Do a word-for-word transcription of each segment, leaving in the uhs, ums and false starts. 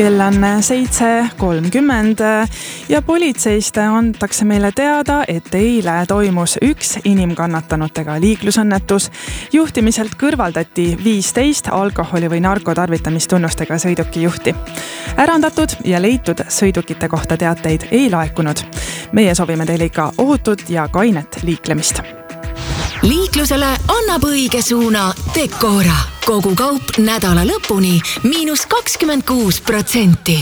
kell on seitse kolmkümmend ja politseist antakse meile teada, et eile toimus üks inimkannatanutega liiklusõnnetus. Juhtimiselt kõrvaldati viisteist alkoholi või narkotarvitamistunnustega sõidukijuhti. Ärandatud ja leitud sõidukite kohta teateid ei laekunud. Meie soovime teile ikka ohutut ja kainet liiklemist. Liiklusele annab õige suuna Decora. Kogu kaup nädala lõpuni miinus kakskümmend kuus protsenti.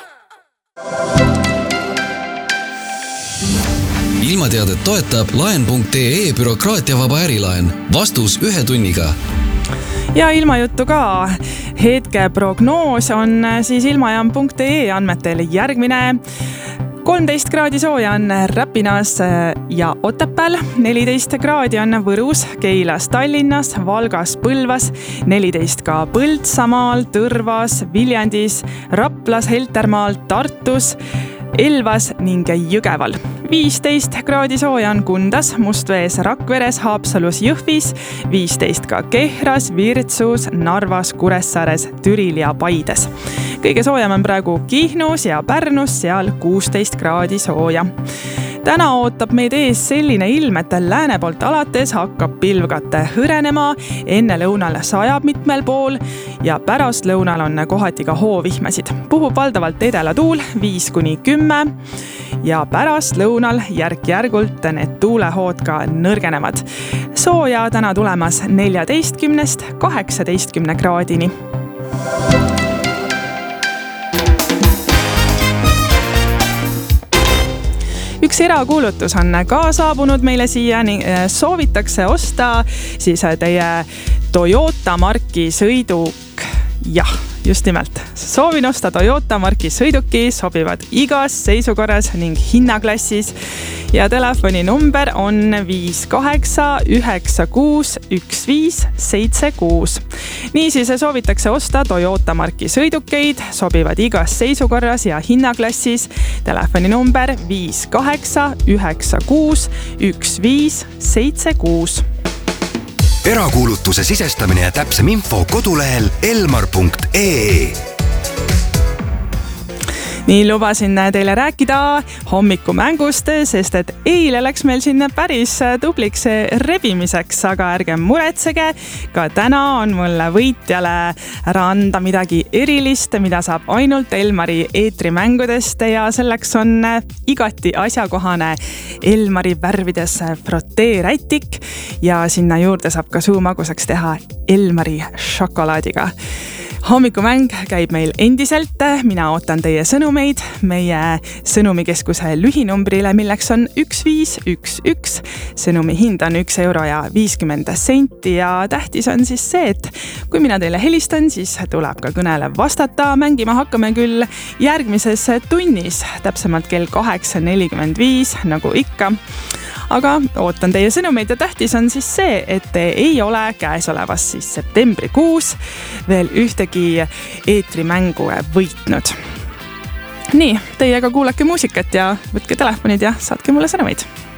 Ilmateadet toetab laen punkt ee bürokraatiavaba ärilaen. Vastus ühe tunniga. Ja ilmajuttu ka. Hetke prognoos on siis ilmajaam punkt ee andmetel järgmine. kolmteist kraadi sooja on Räpinas ja Otepääl, neliteist kraadi on Võrus, Keilas, Tallinnas, Valgas, Põlvas, neliteist ka Põltsamaal, Tõrvas, Viljandis, Raplas, Heltermaal, Tartus, Elvas ning Jõgeval. viisteist kraadi sooja on Kundas, Mustvees, Rakveres, Haapsalus, Jõhvis, viisteist ka Kehras, Virtsus, Narvas, Kuressaares, Türil ja Paides. Kõige soojam on praegu Kihnus ja Pärnus, seal kuusteist kraadi sooja. Täna ootab meid ees selline ilm, et lääne poolt alates hakkab pilvkate hõrenema, enne lõunal sajab mitmel pool ja pärast lõunal on kohati ka hoovihmasid. Puhub valdavalt edela tuul viis kuni kümme ja pärast lõunal järk-järgult need tuulehood ka nõrgenevad. Sooja täna tulemas neljateistkümnest kaheksateistkümne kraadini. Üks erakuulutus on ka saabunud meile siia ning soovitakse osta siis teie Toyota marki sõiduk. Jah, just nimelt. Soovin osta Toyota marki sõiduki, sobivad igas seisukorras ning hinnaklassis ja telefoni number on viis kaheksa üheksa kuus üks viis seitse kuus. Niisiis soovitakse osta Toyota marki sõidukeid, sobivad igas seisukorras ja hinnaklassis. Telefoni number viis kaheksa üheksa kuus üks viis seitse kuus. Erakuulutuse sisestamine ja täpsem info kodulehel elmar punkt ee. Nii lubasin teile rääkida hommikumängust, sest et eile läks meil sinna päris tubliks rebimiseks, aga ärge muretsege, ka täna on mulle võitjale ära anda midagi erilist, mida saab ainult Elmari eetrimängudest ja selleks on igati asjakohane Elmari värvides froteerätik ja sinna juurde saab ka suu magusaks teha Elmari šokolaadiga. Hommikumäng käib meil endiselt, mina ootan teie sõnumeid meie sõnumikeskuse lühinumbrile, milleks on üks viis üks üks. Sõnumi hind on üks euro ja viiskümmend senti ja tähtis on siis see, et kui mina teile helistan, siis tuleb ka kõnele vastata. Mängima hakkame küll järgmises tunnis, täpsemalt kell kaheksa nelikümmend viis, nagu ikka. Aga ootan teie sõnumeid ja tähtis on siis see, et te ei ole käesolevas siis septembrikuus veel ühtegi eetrimängu võitnud. Nii, teiega kuulake muusikat ja võtke telefonid ja saatke mulle sõnumeid.